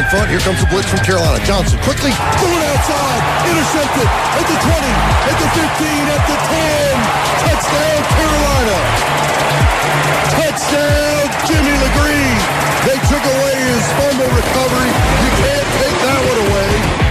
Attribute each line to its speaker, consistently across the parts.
Speaker 1: in front. Here comes the blitz from Carolina. Johnson quickly going outside. Intercepted at the 20, at the 15, at the 10. Touchdown, Carolina. Touchdown, Jimmy LeGree. They took away his fumble recovery. You can't take that one away.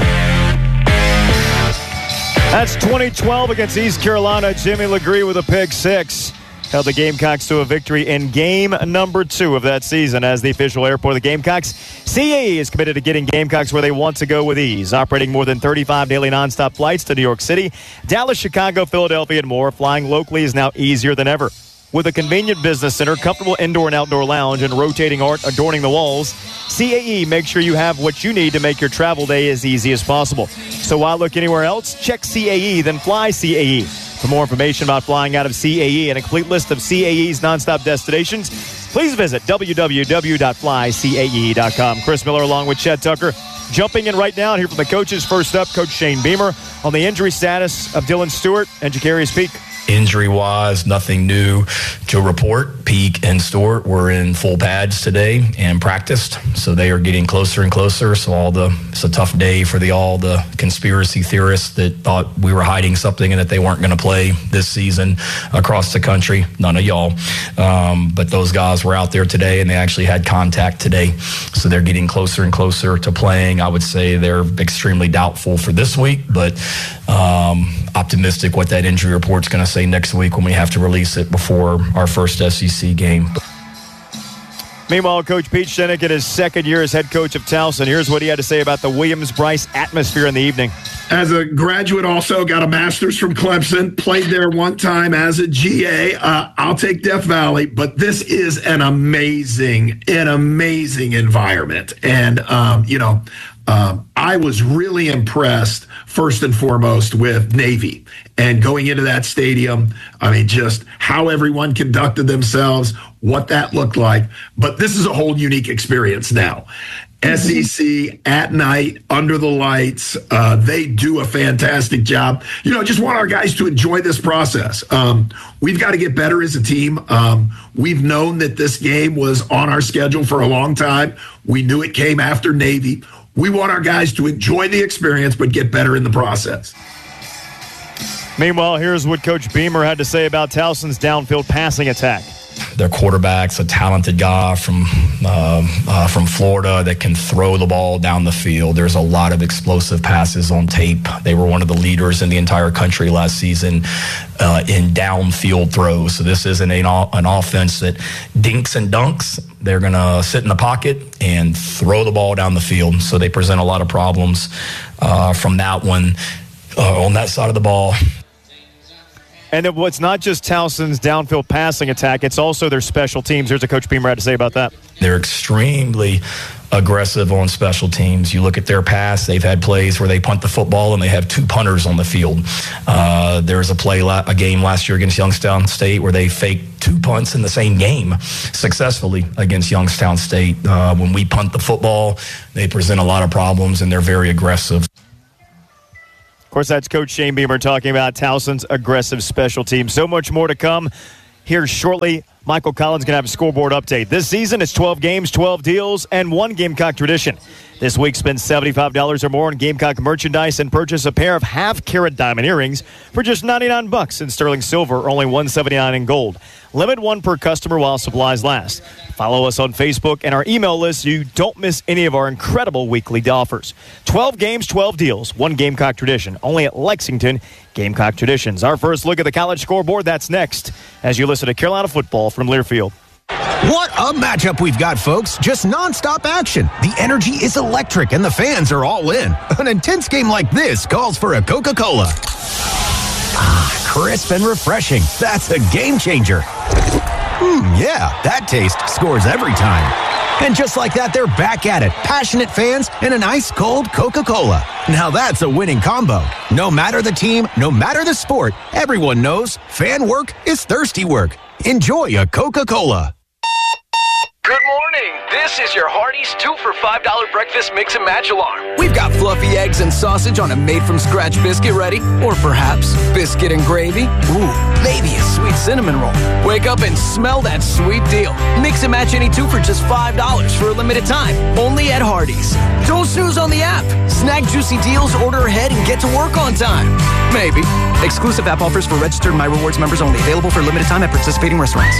Speaker 2: That's 2012 against East Carolina. Jimmy LeGree with a pick six. Held the Gamecocks to a victory in game number 2 of that season as the official airport of the Gamecocks. CAE is committed to getting Gamecocks where they want to go with ease, operating more than 35 daily nonstop flights to New York City, Dallas, Chicago, Philadelphia, and more. Flying locally is now easier than ever. With a convenient business center, comfortable indoor and outdoor lounge, and rotating art adorning the walls, CAE makes sure you have what you need to make your travel day as easy as possible. So why look anywhere else? Check CAE, then fly CAE. For more information about flying out of CAE and a complete list of CAE's nonstop destinations, please visit www.flycae.com. Chris Miller along with Chet Tucker jumping in right now. Here from the coaches. First up, Coach Shane Beamer on the injury status of Dylan Stewart and Jacarius Peak.
Speaker 3: Injury-wise, nothing new to report. Peak and Stewart were in full pads today and practiced, so they are getting closer and closer. So it's a tough day for all the conspiracy theorists that thought we were hiding something and that they weren't going to play this season across the country. None of y'all. But those guys were out there today, and they actually had contact today. So they're getting closer and closer to playing. I would say they're extremely doubtful for this week, but optimistic what that injury report's going to say next week when we have to release it before our first SEC game.
Speaker 2: Meanwhile, Coach Pete Shinnick in his second year as head coach of Towson. Here's what he had to say about the Williams-Brice atmosphere in the evening.
Speaker 4: As a graduate, also got a master's from Clemson, played there one time as a GA. I'll take Death Valley, but this is an amazing environment. And, I was really impressed, first and foremost, with Navy. And going into that stadium, just how everyone conducted themselves, what that looked like. But this is a whole unique experience now. SEC at night, under the lights. They do a fantastic job. Just want our guys to enjoy this process. We've got to get better as a team. We've known that this game was on our schedule for a long time. We knew it came after Navy. We want our guys to enjoy the experience, but get better in the process.
Speaker 2: Meanwhile, here's what Coach Beamer had to say about Towson's downfield passing attack.
Speaker 3: Their quarterback's a talented guy from Florida that can throw the ball down the field. There's a lot of explosive passes on tape. They were one of the leaders in the entire country last season in downfield throws. So this isn't an offense that dinks and dunks. They're going to sit in the pocket and throw the ball down the field. So they present a lot of problems from that one on that side of the ball.
Speaker 2: And it's not just Towson's downfield passing attack, it's also their special teams. Here's what Coach Beamer had to say about that.
Speaker 3: They're extremely aggressive on special teams. You look at their pass, they've had plays where they punt the football and they have 2 punters on the field. There was a game last year against Youngstown State where they faked 2 punts in the same game successfully against Youngstown State. When we punt the football, they present a lot of problems and they're very aggressive.
Speaker 2: Of course, that's Coach Shane Beamer talking about Towson's aggressive special team. So much more to come here shortly. Michael Collins going to have a scoreboard update. This season, it's 12 games, 12 deals, and 1 Gamecock tradition. This week, spend $75 or more on Gamecock merchandise and purchase a pair of half-carat diamond earrings for just $99 in sterling silver or only $179 in gold. Limit 1 per customer while supplies last. Follow us on Facebook and our email list so you don't miss any of our incredible weekly offers. 12 games, 12 deals, 1 Gamecock tradition, only at Lexington Gamecock Traditions. Our first look at the college scoreboard, that's next, as you listen to Carolina football from Learfield.
Speaker 5: What a matchup we've got, folks. Just nonstop action. The energy is electric and the fans are all in. An intense game like this calls for a Coca-Cola. Ah, crisp and refreshing. That's a game changer. Yeah, that taste scores every time. And just like that, they're back at it. Passionate fans and an ice-cold Coca-Cola. Now that's a winning combo. No matter the team, no matter the sport, everyone knows fan work is thirsty work. Enjoy a Coca-Cola.
Speaker 6: Good morning. This is your Hardee's 2 for $5 breakfast mix and match alarm.
Speaker 7: We've got fluffy eggs and sausage on a made-from-scratch biscuit ready. Or perhaps biscuit and gravy. Ooh, maybe a sweet sweet cinnamon roll. Wake up and smell that sweet deal. Mix and match any two for just $5 for a limited time. Only at Hardee's. Don't snooze on the app. Snag juicy deals, order ahead, and get to work on time. Maybe. Exclusive app offers for registered My Rewards members only. Available for a limited time at participating restaurants.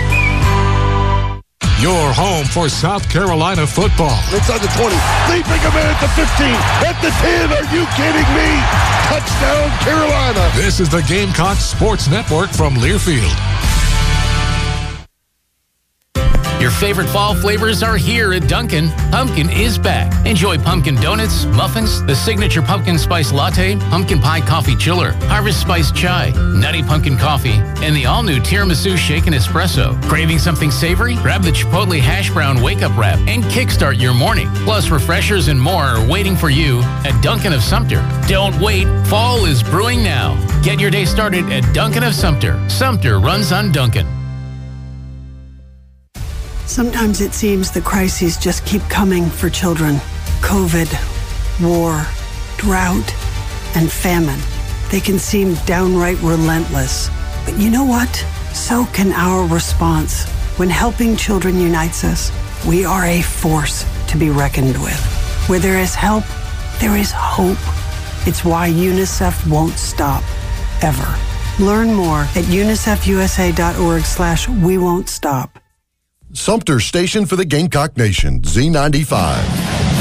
Speaker 8: Your home for South Carolina football.
Speaker 1: Inside the 20, leaping a man at the 15, at the 10. Are you kidding me? Touchdown, Carolina.
Speaker 8: This is the Gamecock Sports Network from Learfield.
Speaker 9: Your favorite fall flavors are here at Dunkin'. Pumpkin is back. Enjoy pumpkin donuts, muffins, the signature pumpkin spice latte, pumpkin pie coffee chiller, harvest spice chai, nutty pumpkin coffee, and the all-new tiramisu shaken espresso. Craving something savory? Grab the Chipotle hash brown wake-up wrap and kickstart your morning. Plus, refreshers and more are waiting for you at Dunkin' of Sumter. Don't wait. Fall is brewing now. Get your day started at Dunkin' of Sumter. Sumter runs on Dunkin'.
Speaker 10: Sometimes it seems the crises just keep coming for children. COVID, war, drought, and famine. They can seem downright relentless. But you know what? So can our response. When helping children unites us, we are a force to be reckoned with. Where there is help, there is hope. It's why UNICEF won't stop, ever. Learn more at unicefusa.org/we won't stop.
Speaker 1: Sumter Station for the Gamecock Nation, Z95.